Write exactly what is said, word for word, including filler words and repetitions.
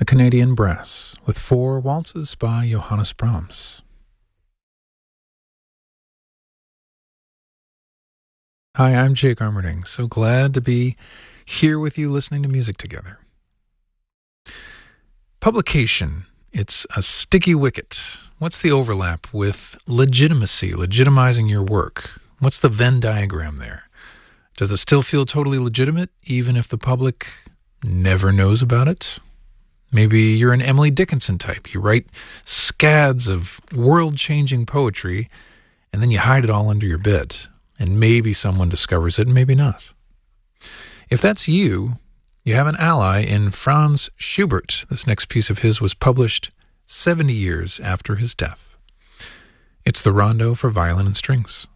The Canadian Brass, with four waltzes by Johannes Brahms. Hi, I'm Jake Armerding. So glad to be here with you listening to music together. Publication. It's a sticky wicket. What's the overlap with legitimacy, legitimizing your work? What's the Venn diagram there? Does it still feel totally legitimate, even if the public never knows about it? Maybe you're an Emily Dickinson type. You write scads of world-changing poetry, and then you hide it all under your bed. And maybe someone discovers it, and maybe not. If that's you, you have an ally in Franz Schubert. This next piece of his was published seventy years after his death. It's the Rondo for Violin and Strings.